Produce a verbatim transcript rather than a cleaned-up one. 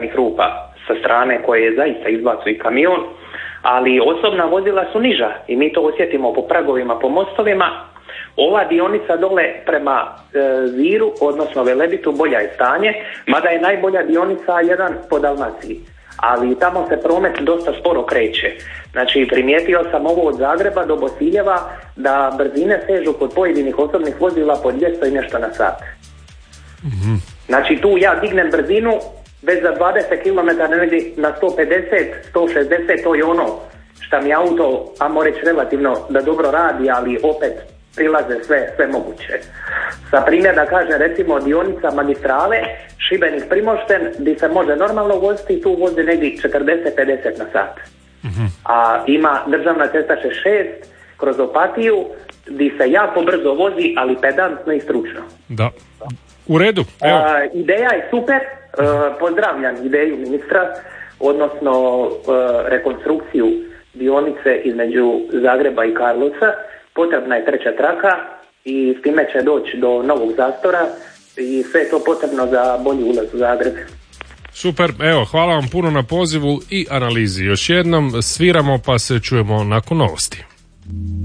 rupa sa strane koje zaista izbacuje kamion, ali osobna vozila su niža i mi to osjetimo po pragovima, po mostovima. Ova dionica dole prema e, Viru, odnosno Velebitu, bolja je stanje, mada je najbolja dionica jedan po Dalmaciji, ali tamo se promet dosta sporo kreće. Znači, primijetio sam ovo od Zagreba do Bosiljeva da brzine sežu kod pojedinih osobnih vozila po dvjesto i nešto na sat. Mm-hmm. Znači, tu ja dignem brzinu, već za dvadeset kilometara negdje na sto pedeset, sto šezdeset, to je ono šta mi auto, ajmo reći relativno da dobro radi, ali opet prilaze sve, sve moguće. Sa primjer da kažem, recimo dionica magistrale Šibenik Primošten, gdje se može normalno voziti, tu vozi negdje četrdeset pedeset na sat. Mm-hmm. A ima državna cesta šezdeset šest kroz Opatiju, gdje se jako brzo vozi, ali pedantno i stručno. Da. U redu. Evo. A, ideja je super, a, pozdravljam ideju ministra, odnosno a, rekonstrukciju dionice između Zagreba i Karlovca. Potrebna je treća traka i s time će doći do novog zastora i sve je to potrebno za bolji ulaz u Zagreb. Super, evo, hvala vam puno na pozivu i analizi. Još jednom sviramo pa se čujemo nakon novosti.